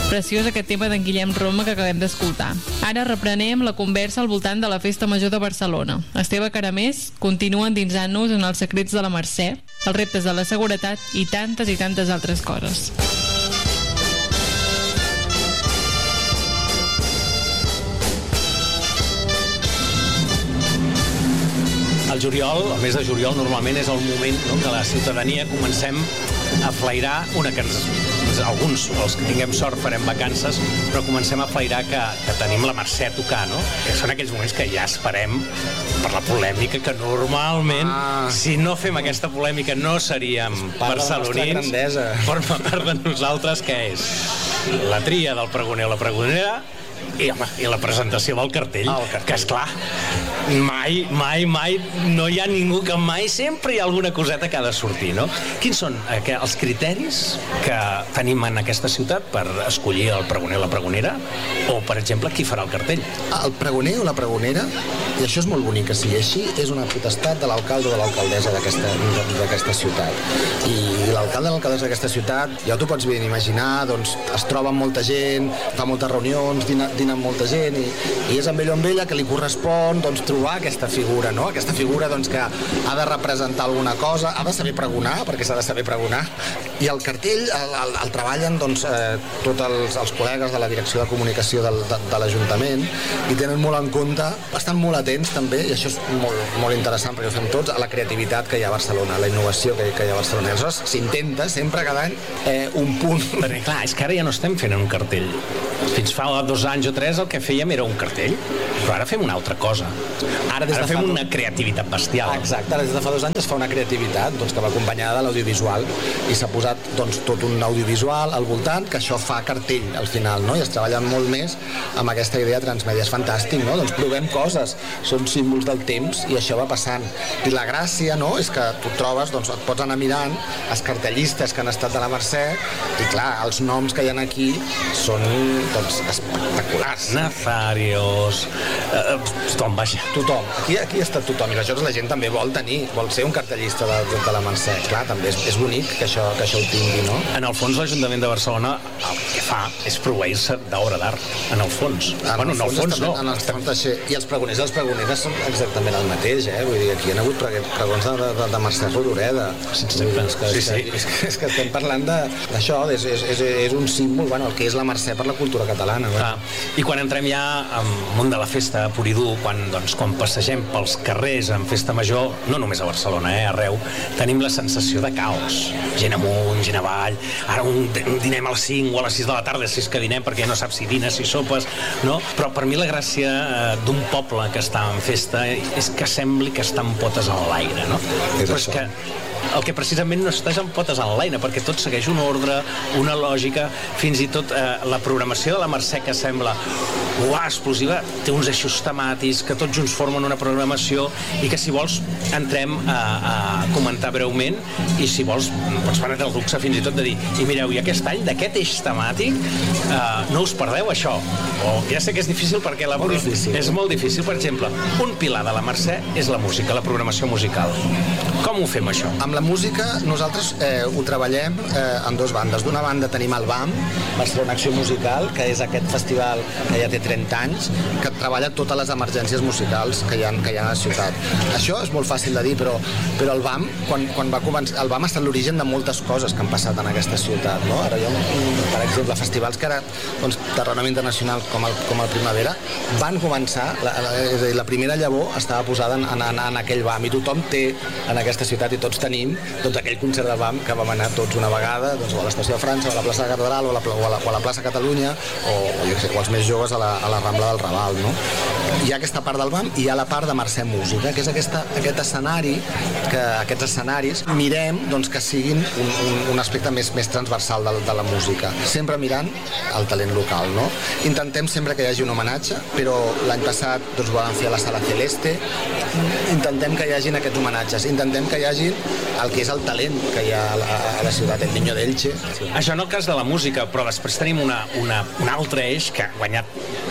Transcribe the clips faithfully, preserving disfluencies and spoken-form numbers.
Preciós aquest tema d'en Guillem Roma que acabem d'escoltar. Ara reprenem la conversa al voltant de la Festa Major de Barcelona. Esteve Caramés continua endinsant-nos en els secrets de la Mercè, els reptes de la seguretat i tantes i tantes altres coses. El juliol, el mes de juliol, normalment és el moment, no?, que la ciutadania comencem a flairar una que ens, alguns, els que tinguem sort, farem vacances, però comencem a flairar que, que tenim la Mercè a tocar, no? Que són aquells moments que ja esperem per la polèmica, que normalment, ah. si no fem aquesta polèmica, no seríem barcelonins. Forma part de nosaltres, que és la tria del pregoner o la pregonera, i, home, i la presentació del cartell, ah, cartell. Que esclar, mai, mai, mai no hi ha ningú que mai, sempre hi ha alguna coseta que ha de sortir, no? Quins són eh, que, els criteris que tenim en aquesta ciutat per escollir el pregoner o la pregonera? O, per exemple, qui farà el cartell? El pregoner o la pregonera, i això és molt bonic que sigui així, és una potestat de l'alcalde o de l'alcaldessa d'aquesta ciutat. I l'alcalde o l'alcaldessa d'aquesta ciutat, ja t'ho pots ben imaginar, doncs es troba amb molta gent, fa moltes reunions, dina, dina amb molta gent, i, i és amb ell o amb ella que li correspon doncs, trobar aquesta figura, no? Aquesta figura doncs, que ha de representar alguna cosa, ha de saber pregonar, perquè s'ha de saber pregonar, i el cartell el, el, el treballen doncs, eh, tots els, els col·legues de la direcció de comunicació del, de, de l'Ajuntament, i tenen molt en compte, estan molt atents també, i això és molt, molt interessant perquè ho fem tots, a la creativitat que hi ha a Barcelona, a la innovació que, que hi ha a Barcelona. I aleshores s'intenta sempre cada any eh, un punt. Perquè clar, és que ara ja no estem fent un cartell. Fins fa dos anys o tres el que fèiem era un cartell, però ara fem una altra cosa. Ara, des de ara fem fa... una creativitat bestial. Exacte, ara des de fa dos anys es fa una creativitat doncs, que va acompanyada de l'audiovisual, i s'ha posat doncs, tot un audiovisual al voltant, que això fa cartell al final, no? I es treballa molt més amb aquesta idea transmèdia. És fantàstic, no? Doncs provem coses, són símbols del temps i això va passant. I la gràcia, no?, és que tu trobes, doncs et pots anar mirant els cartellistes que han estat de la Mercè, i clar, els noms que hi ha aquí són doncs, espectaculars. Nazarios, eh, tothom, vaja. Tothom, aquí, aquí està tothom, i aleshores la gent també vol tenir, vol ser un cartellista de, de, de la Mercè. Clar, també és, és bonic que això, que això ho tingui, no? En el fons, l'Ajuntament de Barcelona el que fa és proveir-se d'obra d'art, en el fons. En bueno, el fons, en el fons no. En el fons estem... I els pregoners i els pregoneres són exactament el mateix, eh? Vull dir, aquí hi ha hagut pregons de, de, de Mercè Rodoreda. Sí, sempre. És que, sí, sí. És que, és que estem parlant d'això, és, és, és, és un símbol, bueno, el que és la Mercè per la cultura catalana. Ah, I quan entrem ja al món de la festa pur i dur, quan, doncs, quan passegem pels carrers en festa major, no només a Barcelona, eh, arreu, tenim la sensació de caos. Gent amunt, gent avall, ara un, un dinem a les cinc o a les sis de la tarda, si és que dinem, perquè no saps si dines, si sopes, no? Però per mi la gràcia eh, d'un poble que està en festa és que sembli que està amb potes en l'aire, no? És Però això. és que el que precisament no estàs amb potes en l'aire, perquè tot segueix un ordre, una lògica, fins i tot eh, la programació de la Mercè, que sembla uah, explosiva, té uns eixos temàtics que tots junts formen una programació, i que si vols entrem a, a comentar breument, i si vols pots permetre el luxe fins i tot de dir i mireu, i aquest any d'aquest eix temàtic eh, no us perdeu això, o ja sé que és difícil perquè la molt difícil. és molt difícil. Per exemple, un pilar de la Mercè és la música, la programació musical. Com ho fem això? Amb la música nosaltres eh, ho treballem eh, en dues bandes. D'una banda tenim el B A M, Barcelona Acció Musical, que és aquest festival que ja té trenta anys, que treballa totes les emergències musicals que hi ha, que hi ha a la ciutat. Això és molt fàcil de dir, però, però el B A M, quan, quan va començar, el B A M ha estat l'origen de moltes coses que han passat en aquesta ciutat, no? Ara hi ha, per exemple, festivals que ara, doncs, de renom internacional com el, com el Primavera, van començar, la, la, és a dir, la primera llavor estava posada en, en, en aquell B A M, i tothom té en aquesta ciutat, i tots tenim doncs, aquell concert del B A M que vam anar tots una vegada, doncs, o a l'Estació de França, o a la plaça de la Catedral, o a la, o a la, o a la plaça Catalunya, o, o, jo sé, o els més joves a la, a la Rambla del Raval, no? Hi ha aquesta part del B A M i hi ha la part de Mercè Música, que és aquesta, aquest escenari, que aquests escenaris mirem doncs, que siguin un, un, un aspecte més, més transversal de, de la música, sempre mirant el talent local, no? Intentem sempre que hi hagi un homenatge, però l'any passat doncs, ho vam fer a la Sala Celeste. Intentem que hi hagin aquests homenatges, intentem que hi hagi el que és el talent que hi ha a la, a la ciutat, el Niño d'Elche. Això en el cas de la música, però després tenim una, una, un altre eix que ha guanyat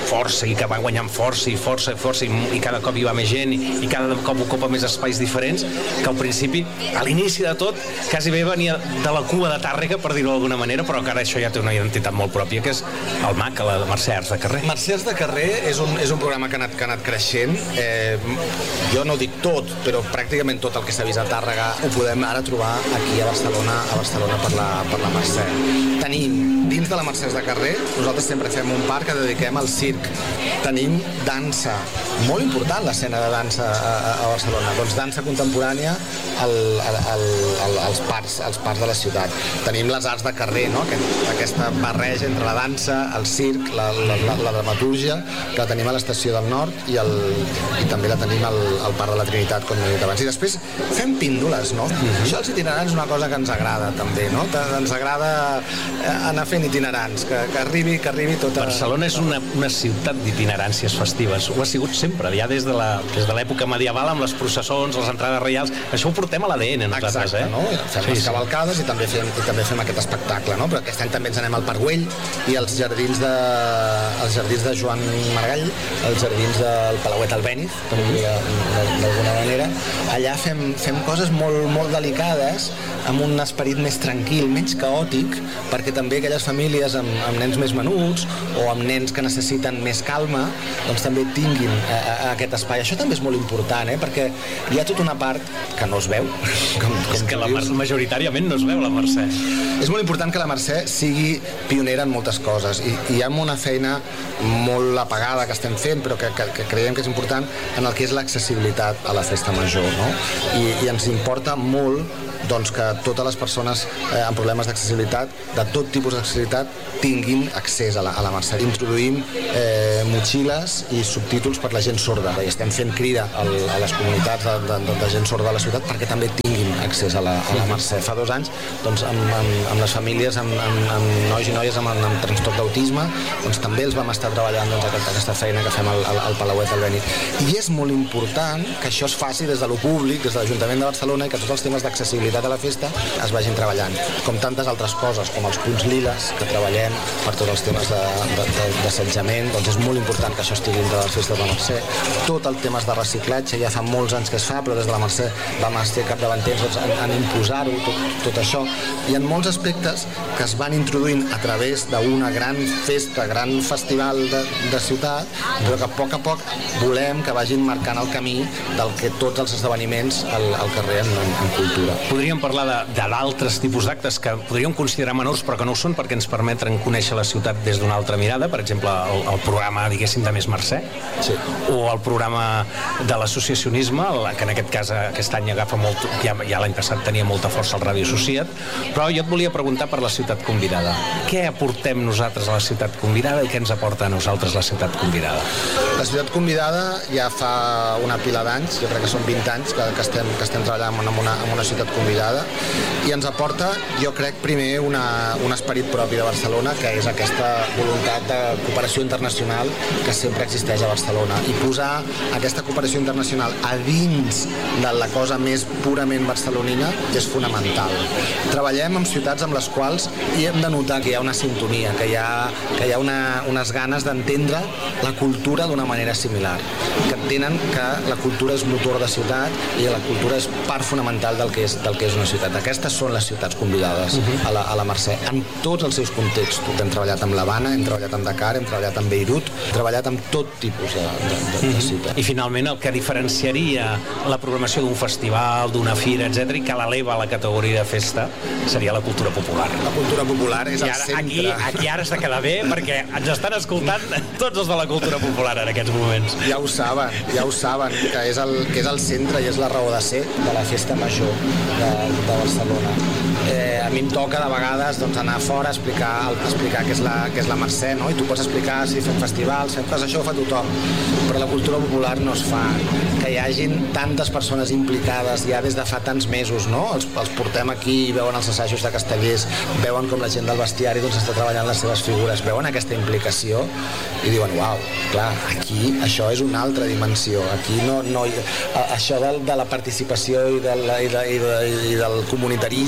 força i que va guanyant força i força i força i, i cada cop hi va més gent i, i cada cop ocupa més espais diferents, que al principi, a l'inici de tot, quasi bé venia de la cua de Tàrrega, per dir-ho d'alguna manera, però que ara això ja té una identitat molt pròpia, que és el M A C, la Mercè Arts de Carrer. Mercè Arts de Carrer és un, és un programa que ha anat, que ha anat creixent. Eh, jo no ho dic tot, però pràcticament tot el que s'ha vist a Tàrrega ho podem ara trobar aquí a Barcelona, a Barcelona per la, per la Mercè. Tenim, dins de la Mercè Arts de Carrer, nosaltres sempre fem un parc que dediquem al circ. Tenim dansa, molt important l'escena de dansa a, a, a Barcelona. Doncs dansa contemporània al, al, al, al, als, parcs, als parcs de la ciutat. Tenim les arts de carrer, no? Aquest, aquesta barreja entre la dansa, el circ, la, la, la, la dramatúrgia, que la tenim a l'Estació del Nord i, el, i també la tenim al, al Parc de la Trinitat, com he dit abans. I després fem píndoles, no? Mm-hmm. Això els itinerants és una cosa que ens agrada també, no? Ens agrada anar fent itinerants, que, que arribi, que arribi tota... Barcelona és una, una ciutat d'itineràncies festives, ho ha sigut sempre, ja des de la, des de l'època medieval amb les processons, les entrades reials, això ho portem a l'A D N nosaltres. Exacte, eh? No? Fem sí, les cavalcades sí. i, també fem, i també fem aquest espectacle, no? Però aquest any també ens anem al Parc Güell i als jardins de, els jardins de Joan Maragall, els jardins del Palauet Albéniz, per dir d'alguna manera. Allà fem, fem coses molt, molt delicades, amb un esperit més tranquil, menys caòtic, perquè també aquelles famílies amb, amb nens més menuts o amb nens que necessiten més calma, doncs també tinguin a, a aquest espai. Això també és molt important, eh? Perquè hi ha tota una part que no es veu. Com, com és que la, majoritàriament no es veu la Mercè. És molt important que la Mercè sigui pionera en moltes coses i, i hi ha una feina molt apagada que estem fent, però que, que, que creiem que és important en el que és l'accessibilitat a la festa major, no? I, i ens importa molt doncs, que totes les persones eh, amb problemes d'accessibilitat, de tot tipus d'accessibilitat, tinguin accés a la, a la Mercè. Introduïm eh, motxilles i subtítols per la gent sorda. I estem fent crida al, a les comunitats de, de, de gent sorda de la ciutat perquè també tinguin accés a la, a la Mercè. Fa dos anys, doncs, amb, amb, amb les famílies, amb, amb, amb nois i noies amb, amb trastorn d'autisme, doncs, també els vam estar treballant doncs, aquesta, aquesta feina que fem al, al, al Palauet Albéniz. I és molt important que això es faci des de lo públic, des de l'Ajuntament de Barcelona, i que tots els temes d'accessibilitat a la festa es vagin treballant, com tantes altres coses, com els punts liles, que treballem per tots els temes d'assetjament, doncs és molt important que això estigui dintre de les festes de la Mercè. Tot el temes de reciclatge, ja fa molts anys que es fa, però des de la Mercè vam ser capdavanters doncs, en, en imposar-ho, tot, tot això. Hi ha molts aspectes que es van introduint a través d'una gran festa, gran festival de, de ciutat, però que a poc a poc volem que vagin marcant el camí del que tots els esdeveniments al, al carrer en, en cultura. Podríem parlar de, de d'altres tipus d'actes que podríem considerar menors però que no ho són perquè ens permeten conèixer la ciutat des d'una altra mirada, per exemple el, el programa, diguéssim, de Més Mercè, sí. O el programa de l'associacionisme, que en aquest cas aquest any agafa molt, ja, ja l'any passat tenia molta força el Ràdio Associat, però jo et volia preguntar per la ciutat convidada. Què aportem nosaltres a la ciutat convidada i què ens aporta a nosaltres la ciutat convidada? La ciutat convidada ja fa una pila d'anys, jo crec que són vint anys que, que, estem, que estem treballant en una, en una ciutat convidada i ens aporta, jo crec, primer una, un esperit propi de Barcelona, que és aquesta voluntat de cooperació internacional que sempre existeix a Barcelona, i posar aquesta cooperació internacional a dins de la cosa més purament barcelonina és fonamental. Treballem amb ciutats amb les quals hi hem de notar que hi ha una sintonia, que hi ha, que hi ha una, unes ganes d'entendre la cultura d'una manera similar, que entenen que la cultura és motor de ciutat i la cultura és part fonamental del que és, del que és una ciutat. Aquestes són les ciutats convidades uh-huh. a, la, a la Mercè, en tots els seus contextos. Hem treballat amb l'Havana, hem treballat amb Dakar, hem treballat amb Beirut, hem treballat amb tot tipus de, de, de, uh-huh. de ciutat. I finalment el que diferenciaria la programació d'un festival, d'una fira, etcètera, i que l'eleva a la categoria de festa seria la cultura popular. La cultura popular és I el ara, centre. Aquí, aquí ara s'ha quedat bé perquè ens estan escoltant tots els de la cultura popular en aquests moments. Ja ho saben, ja ho saben, que és el, que és el centre i és la raó de ser de la festa major de, de Barcelona. Eh, a mi em toca de vegades doncs, anar fora a explicar, a explicar què és la, què és la Mercè, no? I tu pots explicar si fem festivals, fem coses, això ho fa tothom, però la cultura popular no es fa. Que hi hagin tantes persones implicades ja des de fa tants mesos, no? Els, els portem aquí, veuen els assajos de castellers, veuen com la gent del bestiari doncs, està treballant les seves figures, veuen aquesta implicació i diuen, uau, clar, aquí això és una altra dimensió, aquí no, no, això de, de la participació i, de la, i, de, i, de, i del comunitarisme,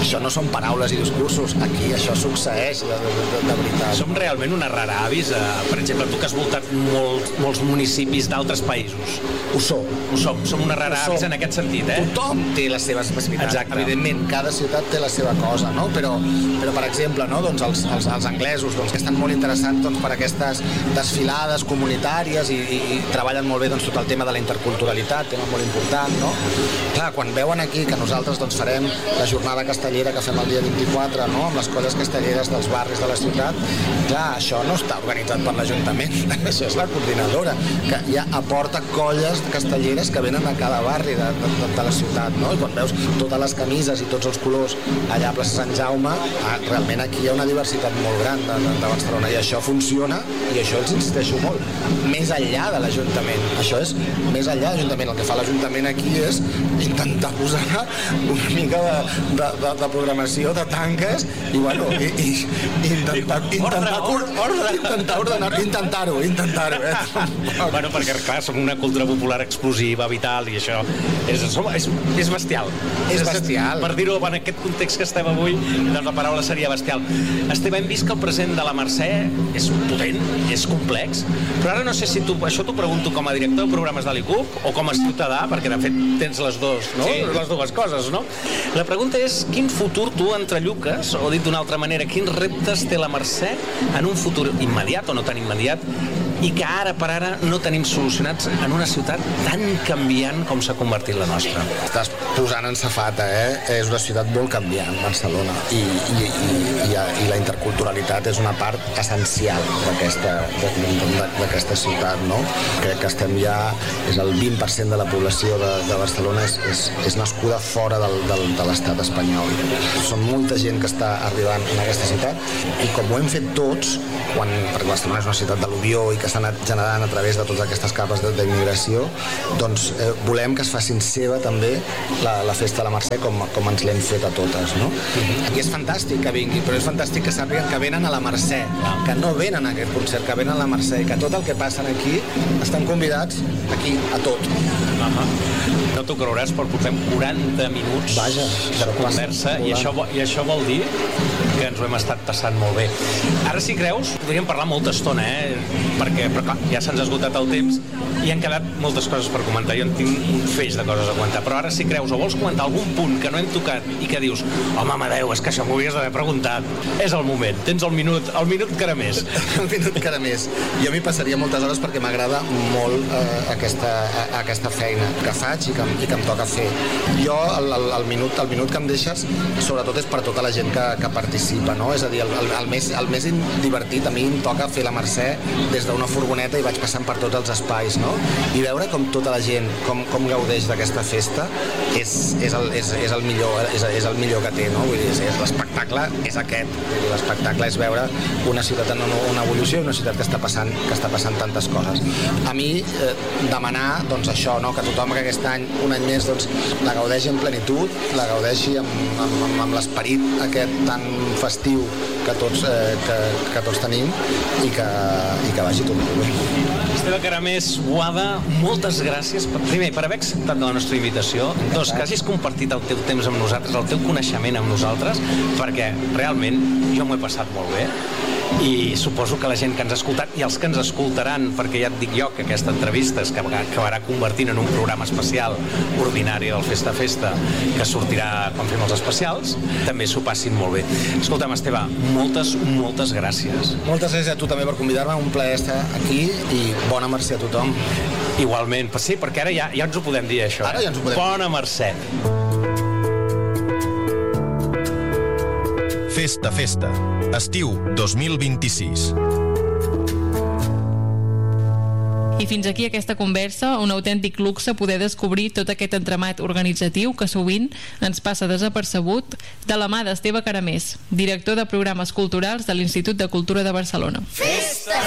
això no són paraules i discursos, aquí això succeeix de, de, de, de veritat. Som realment una rara avis, eh, per exemple, tu que has voltat molt, molts municipis d'altres països. Ho som. Ho som, som una rara avis en aquest sentit, eh? Tothom té les seves especificitats. Exacte. Evidentment, cada ciutat té la seva cosa, no? Però, però per exemple, no? doncs els, els, els anglesos, doncs, que estan molt interessants doncs, per aquestes desfilades comunitàries i, i, i treballen molt bé doncs, tot el tema de la interculturalitat, tema molt important, no? Clar, quan veuen aquí que nosaltres doncs, farem la jornada castellera que fem el dia vint-i-quatre, no? Amb les colles castelleres dels barris de la ciutat, clar, això no està organitzat per l'Ajuntament, això és la coordinadora, que ja aporta colles castelleres que venen a cada barri de, de, de la ciutat, no? I quan veus totes les camises i tots els colors allà a plaça Sant Jaume, ah, realment aquí hi ha una diversitat molt gran de, de, de Barcelona, i això funciona, i això els insisteixo molt, més enllà de l'Ajuntament. Això és més enllà de l'Ajuntament. El que fa l'Ajuntament aquí és intentar posar una mica de, de, de, de programació de tanques i, bueno, i, i, i intentar, intentar, ordre, intentar ordenar, intentar-ho, intentar-ho, eh? Bueno, perquè, clar, som una cultura popular explosiva, vital, i això és, és, és bestial. És bestial. Per dir-ho en aquest context que estem avui, doncs la paraula seria bestial. Esteve, hem vist que el present de la Mercè és potent, és complex, però ara no sé si tu, això t'ho pregunto com a director de programes de l'I C U P o com a ciutadà, perquè de fet tens les dues, no? Sí. Les dues coses, no? La pregunta és, quin futur tu entrelluques, o dit d'una altra manera, quins reptes té la Mercè en un futur immediat o no tan immediat, i que ara per ara no tenim solucionats en una ciutat tan canviant com s'ha convertit la nostra. Estàs posant en safata, eh? És una ciutat molt canviant, Barcelona, i, i, i, i, i la interculturalitat és una part essencial d'aquesta d'aquesta ciutat, no? Crec que estem ja, és el vint per cent de la població de, de Barcelona és, és, és nascuda fora del, del, de l'estat espanyol. Són molta gent que està arribant en aquesta ciutat, i com ho hem fet tots, quan, perquè Barcelona és una ciutat d'al·luvió i que s'ha anat generant a través de totes aquestes capes d'immigració, doncs eh, volem que es facin seva també la, la festa de la Mercè com, com ens l'hem fet a totes, no? Mm-hmm. I és fantàstic que vingui, però és fantàstic que sàpiguen que venen a la Mercè, que no venen a aquest concert, que venen a la Mercè, i que tot el que passen aquí estan convidats aquí a tot. Uh-huh. No t'ho creuràs, però portem quaranta minuts Vaja, de conversa, i això, i això vol dir que ens ho hem estat passant molt bé. Ara, si creus, podríem parlar molta estona, eh? Perquè, però clar, ja se'ns ha esgotat el temps i han quedat moltes coses per comentar. Jo en tinc un feix de coses a comentar, però ara, si creus o vols comentar algun punt que no hem tocat i que dius, home, Amadeu, és que això m'ho havies d'haver preguntat, és el moment, tens el minut, el minut que era més. El minut que era més. Jo m'hi passaria moltes hores perquè m'agrada molt eh, aquesta, a, aquesta feina que faig i que, i que em toca fer. Jo, el, el, el, minut, el minut que em deixes, sobretot és per tota la gent que, que participa, no? És a dir, el, el, el, més, el més divertit, a mi em toca fer la Mercè des d'una furgoneta i vaig passant per tots els espais, no? I veure com tota la gent, com, com gaudeix d'aquesta festa, és, és, el, és, és, el millor, és, és el millor que té, no? Vull dir, és, l'espectacle és aquest. L'espectacle és veure una ciutat en una, una evolució i una ciutat que està passant, que està passant tantes coses. A mi, eh, demanar, doncs això, no? Que tothom que aquest any, un any més, doncs, la gaudeixi en plenitud, la gaudeixi amb, amb, amb, amb l'esperit aquest tan festiu que tots, eh, que, que tots tenim, i que, i que vagi tot bé. Esteve Caramés, Boada, moltes gràcies per, primer, per haver acceptat la nostra invitació, dos, que hagis compartit el teu temps amb nosaltres, el teu coneixement amb nosaltres, perquè realment jo m'ho he passat molt bé, i suposo que la gent que ens ha escoltat i els que ens escoltaran, perquè ja et dic jo que aquesta entrevista es acabarà convertint en un programa especial ordinari del Festa Festa que sortirà quan fem els especials, també s'ho passin molt bé. Escolta'm, Esteve, moltes, moltes gràcies. Moltes gràcies a tu també per convidar-me, un plaer estar aquí, i bona Mercè a tothom. Igualment, sí, perquè ara ja, ja ens ho podem dir, això. Ara ja ens ho podem dir. Bona Mercè. Festa Festa, estiu dos mil vint-i-sis. I fins aquí aquesta conversa, un autèntic luxe poder descobrir tot aquest entramat organitzatiu que sovint ens passa desapercebut, de la mà d'Esteve Caramés, director de programes culturals de l'Institut de Cultura de Barcelona. Festa!